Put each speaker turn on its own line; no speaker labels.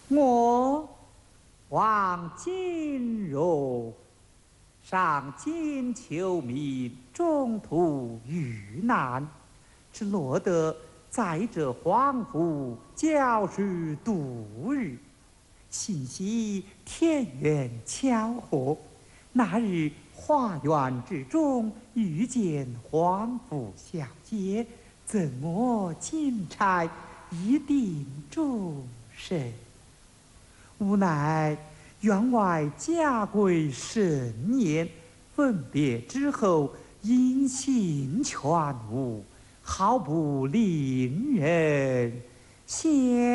我王金荣上京求命，中途遇难，只落得在这荒芜教书度日。幸惜天缘巧合，那日花园之中遇见皇甫小姐，赠我金钗，一定终身。无奈员外家规甚严，分别之后音信全无，好不令人羡